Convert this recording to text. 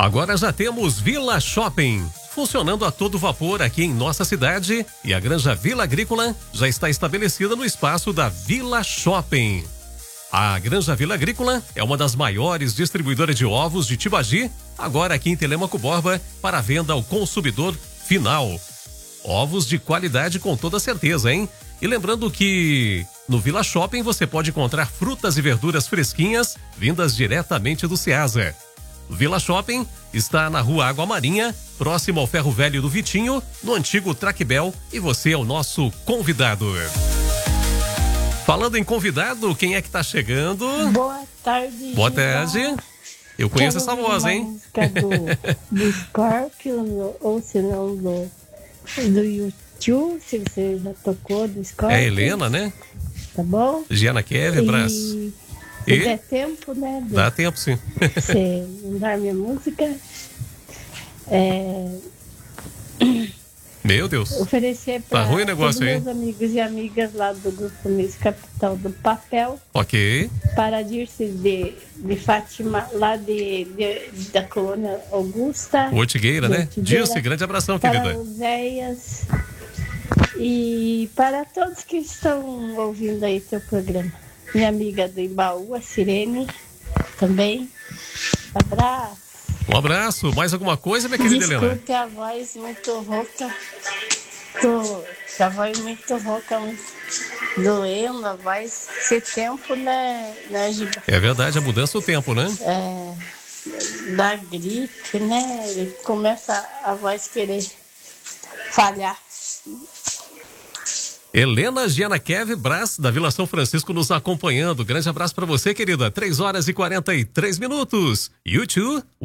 Agora já temos Vila Shopping, funcionando a todo vapor aqui em nossa cidade, e a Granja Vila Agrícola já está estabelecida no espaço da Vila Shopping. A Granja Vila Agrícola é uma das maiores distribuidoras de ovos de Tibagi, agora aqui em Telêmaco Borba, para venda ao consumidor final. Ovos de qualidade com toda certeza, hein? E lembrando que no Vila Shopping você pode encontrar frutas e verduras fresquinhas, vindas diretamente do Ceasa. Vila Shopping está na Rua Água Marinha, próximo ao Ferro Velho do Vitinho, no antigo Traquebel, e você é o nosso convidado. Falando em convidado, quem é que tá chegando? Boa tarde. Boa tarde. Eu conheço essa voz, hein? Música do Scorpion, ou se não do YouTube, se você já tocou do Scorpion. É Helena, né? Tá bom? Giana Kevin, Brás. Se der tempo, né? Dá tempo, sim. Você mandar minha música. Meu Deus. Oferecer para tá ruim o negócio, todos aí. meus amigos e amigas lá do Grupo Miss Capital do Papel. Ok. Para a Dirce de Fátima, lá da colônia Augusta. Ortigueira, né? Dirce, grande abração, querida. Para Oséias e para todos que estão ouvindo aí teu programa. Minha amiga do Embaú, a Sirene, também. Abraço. Um abraço. Mais alguma coisa, minha querida Helena? Desculpe a voz muito rouca. A voz muito rouca, muito doendo a voz. Esse tempo, né, Giba? É verdade, a mudança do tempo, né? Da gripe, né? Ele começa a voz querer falhar. Helena Giana Kevin Brás, da Vila São Francisco, nos acompanhando. Grande abraço para você, querida. 3 horas e 43 minutos. YouTube.